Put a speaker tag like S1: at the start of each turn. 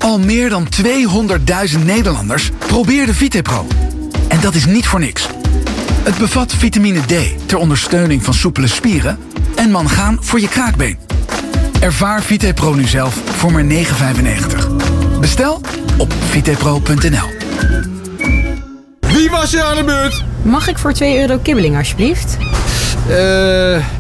S1: Al meer dan 200.000 Nederlanders probeerden VitePro. En dat is niet voor niks. Het bevat vitamine D ter ondersteuning van soepele spieren en mangaan voor je kraakbeen. Ervaar VitePro nu zelf voor maar €9,95. Bestel op vitepro.nl.
S2: Wie was er aan de beurt?
S3: Mag ik voor €2 kibbeling alsjeblieft?